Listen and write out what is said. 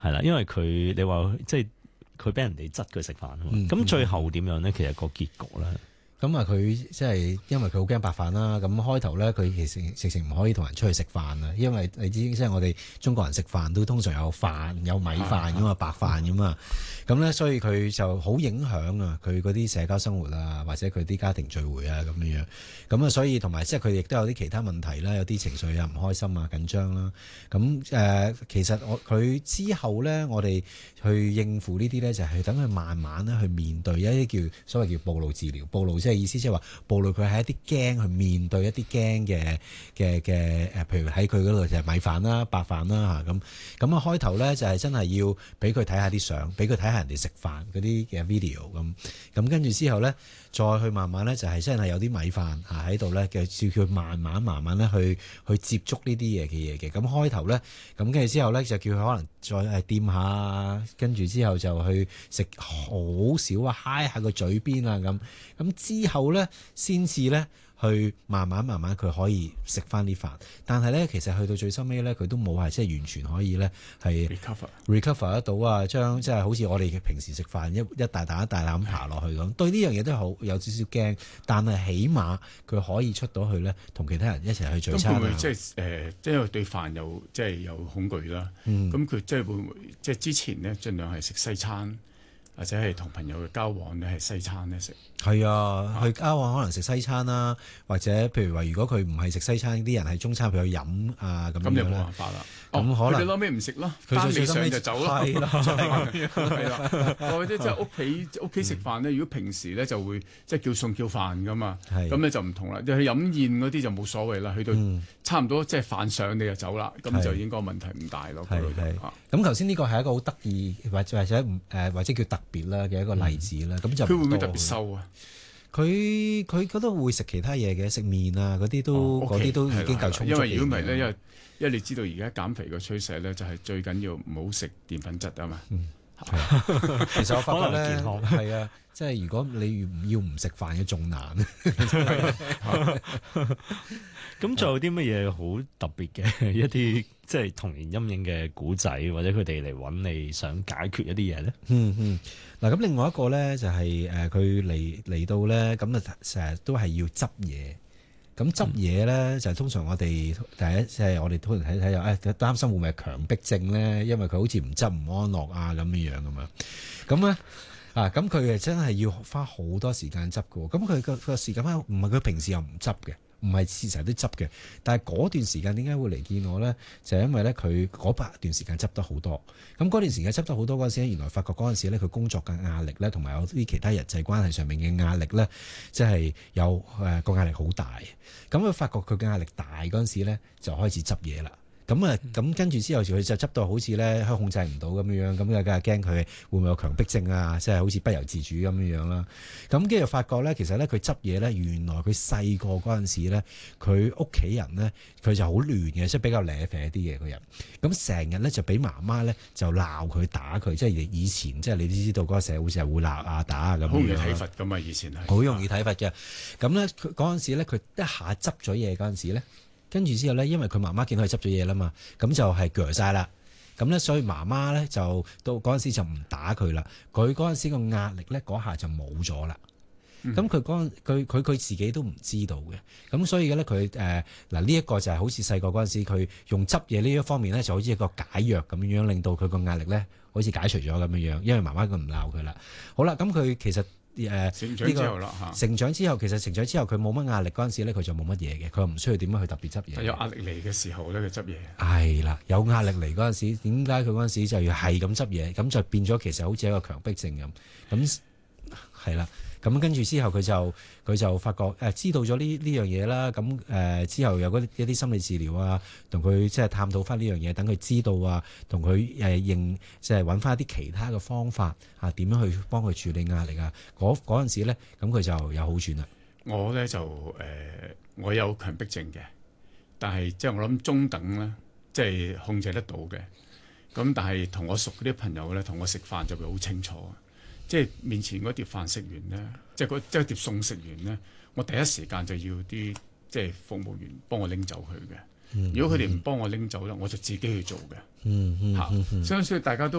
係啦，因為你話即係佢俾人哋質佢食飯啊嘛，咁最後點樣咧？其實個結局咧。 咁啊，佢即係因為佢好驚白飯啦。咁開頭咧，佢其實直情唔可以同人出去食飯啊，因為你知即係我哋中國人食飯都通常有飯有米飯噶嘛，白飯噶嘛。咁咧，所以佢就好影響啊佢嗰啲社交生活啊，或者佢啲家庭聚會啊咁樣。咁啊，所以同埋即係佢亦都有啲其他問題啦，有啲情緒啊唔開心啊緊張啦。咁其實佢之後咧，我哋去應付呢啲咧，就係等佢慢慢咧去面對一啲所謂叫暴露治療，暴露即係意思即係話暴露佢係一啲驚去面對一啲驚嘅譬如喺佢嗰度就係米飯啦、白飯啦嚇咁。咁啊開頭咧就係真係要俾佢睇下啲相，俾佢睇下人哋食飯嗰啲嘅 video 咁。咁跟住之後咧，再去慢慢咧就係真係有啲米飯喺度咧嘅，叫佢慢慢咧去接觸呢啲嘢嘅。咁開頭咧，咁跟住之後咧就叫佢可能再掂下，跟住之後就去食好少啊，揩下個嘴邊啊咁。咁之後咧，先至咧去慢慢佢可以食翻啲飯。但係咧，其實去到最收尾咧，佢都冇係即係完全可以咧係 recover 得到啊，將即係好似我哋平時食飯一大啖咁爬落去咁。對呢樣嘢都好有少少驚，但係起碼佢可以出到去咧，同其他人一齊去聚餐。 咁會唔會即係即係對飯有即係有恐懼啦？咁佢即係會唔會即係之前咧，盡量係食西餐，或者係同朋友嘅交往咧係西餐咧食。 係啊，去交往可能食西餐啦，或者譬如話，如果佢唔係食西餐，啲人係中餐，譬如去飲啊咁樣咧。 咁就冇辦法啦。 咁可能佢哋攞咩唔食咯？ 佢單味最尾上就走啦。 係啦， 係啦。或者即係屋企食飯咧，如果平時咧就會即係叫餸叫飯噶嘛。咁咧就唔同啦。你去飲宴嗰啲就冇所謂啦。去到差唔多即係飯上你就走啦，咁就應該問題唔大咯。 咁頭先呢個係一個好得意或者叫特別啦嘅一個例子啦。咁就佢會唔會特別瘦啊？ 佢嗰度會食其他嘢嘅，食麵啊嗰啲都已經夠充足。 因為如果唔係咧，因為你知道而家減肥嘅趨勢咧，就係最緊要唔好食澱粉質啊嘛。 其實我發覺咧，係啊，即係如果你要唔食飯嘅仲難。 咁仲有啲乜嘢好特別嘅一啲即係童年陰影嘅古仔，或者佢哋嚟揾你想解決一啲嘢咧？ 嗱，咁另外一個咧就係佢嚟到咧，咁啊成日都係要執嘢。咁執嘢咧就通常我哋第一即係我哋通常睇擔心會唔會係強迫症咧？因為佢好似唔執唔安樂啊咁樣咁嘛。咁咧咁佢真係要花好多時間執㗎喎。咁佢個時間唔係佢平時又唔執嘅。唔係成日都執嘅，但係嗰段時間點解會嚟見我咧？就係因為咧佢嗰段時間執得好多，咁嗰段時間執得好多嗰陣時，原來發覺嗰陣時咧佢工作嘅壓力咧，同埋有啲其他人際關係上面嘅壓力咧，即係有個壓力好大。咁佢發覺佢嘅壓力大嗰陣時咧，就開始執嘢啦。咁跟住之後，佢就執到好似咧控制唔到咁樣，咁梗係驚佢會唔會有強迫症啊？即係好似不由自主咁樣啦。咁跟住發覺咧，其實咧佢執嘢咧，原來佢細個嗰陣時咧，佢屋企人咧，佢就好亂嘅，即係比較瀨啡啲嘅個人。咁成日咧就俾媽媽咧就鬧佢打佢，即係以前即係你都知道嗰個社會就係會鬧啊打啊咁樣。 好容易體罰噶嘛，以前係好容易體罰嘅。咁咧佢嗰陣時咧，佢一下執咗嘢嗰陣時咧。跟住之後咧，因為佢媽媽見到佢執咗嘢啦嘛，咁就係鋸晒啦。咁咧，所以媽媽咧就到嗰陣時就唔打佢啦。佢嗰陣時個壓力咧嗰下就冇咗啦。咁佢自己都唔知道嘅。咁所以咧佢嗱呢一個就係好似細個嗰陣時，佢用執嘢呢一方面咧，就好似一個解藥咁樣，令到佢個壓力咧好似解除咗咁樣，因為媽媽佢唔鬧佢啦。好啦，咁佢其實。 成長之後啦嚇， 成長之後佢冇乜壓力嗰陣時咧，佢就冇乜嘢嘅，佢又唔需要點樣去特別執嘢。 有壓力嚟嘅時候咧，佢執嘢。 係啦，有壓力嚟嗰陣時，點解佢嗰陣時就要係咁執嘢？咁就變咗其實好似一個強迫症咁。咁係啦，咁跟住之後佢就發覺知道咗呢樣嘢啦。咁之後有一啲心理治療啊，同佢即係探討翻呢樣嘢，等佢知道啊，同佢即係揾翻一啲其他嘅方法啊，點樣去幫佢處理壓力啊。嗰陣時咧，咁佢就有好轉啦。 我咧就我有強迫症嘅，但係即係我諗中等啦，即係控制得到嘅。咁但係同我熟嗰啲朋友咧，同我食飯就會好清楚。即係面前嗰碟飯食完咧，即係嗰碟餸食完咧，我第一時間就要啲即係服務員幫我拎走佢嘅。 如果佢哋唔幫我拎走咧，我就自己去做嘅。 嗯嗯嚇、 嗯嗯所以大家都